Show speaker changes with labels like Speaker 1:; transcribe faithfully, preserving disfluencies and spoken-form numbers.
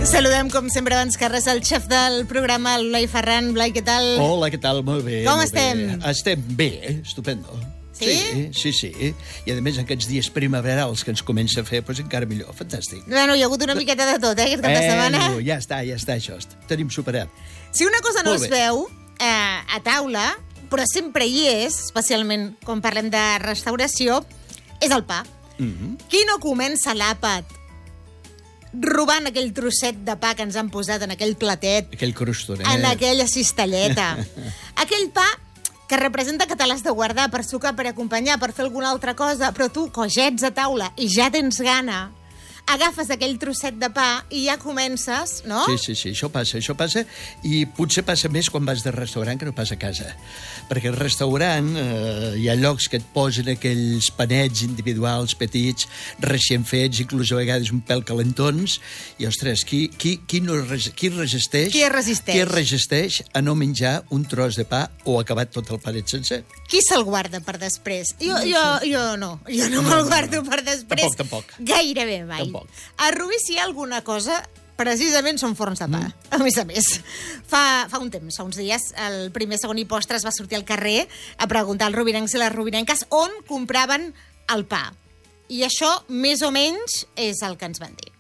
Speaker 1: Saludem, com sempre, abans que res, el xef del programa, el Blai Ferran. Blai, què tal?
Speaker 2: Hola, què tal? Molt bé.
Speaker 1: Com
Speaker 2: molt
Speaker 1: estem?
Speaker 2: Bé. Estem bé, eh? Estupendo.
Speaker 1: Sí?
Speaker 2: Sí, sí, sí. I, a més, aquests dies primaverals que ens comença a fer, doncs encara millor. Fantàstic.
Speaker 1: Bueno, hi ha hagut una miqueta de tot, eh, aquest cap de setmana.
Speaker 2: Eh, ja està, ja està, això. Tenim superat.
Speaker 1: Si una cosa no
Speaker 2: Molt
Speaker 1: es
Speaker 2: bé.
Speaker 1: veu eh, a taula, però sempre hi és, especialment quan parlem de restauració, és el pa.
Speaker 2: Mm-hmm.
Speaker 1: Qui no comença l'àpat robant aquell trosset de pa que ens han posat en aquell platet,
Speaker 2: Aquell crostonet.
Speaker 1: en aquella cistelleta? Aquell pa que representa que te l'has de guardar per sucar, per acompanyar, per fer alguna altra cosa, però tu, cogets a taula i ja tens gana, agafes aquell trosset de pa i ja comences, no?
Speaker 2: Sí, sí, sí, això passa, això passa, i potser passa més quan vas de restaurant que no pas a casa. Perquè al restaurant eh, hi ha llocs que et posen aquells panets individuals, petits, recient fets, inclús a vegades un pèl calentons, i, ostres, qui, qui, qui, no res, qui resisteix...
Speaker 1: Qui es resisteix?
Speaker 2: Qui es resisteix a no menjar un tros de pa o acabat tot el panet sencer?
Speaker 1: Qui se'l guarda per després? Jo, jo, jo no, jo no me'l guardo per després.
Speaker 2: Tampoc, tampoc.
Speaker 1: Gairebé mai.
Speaker 2: Tampoc.
Speaker 1: A Rubí, si hi ha alguna cosa, precisament són forns de pa. Mm. A més a més. Fa, fa un temps, fa uns dies, el primer, segon i postres va sortir al carrer a preguntar als rubinencs i les rubinenques on compraven el pa. I això, més o menys, és el que ens van dir.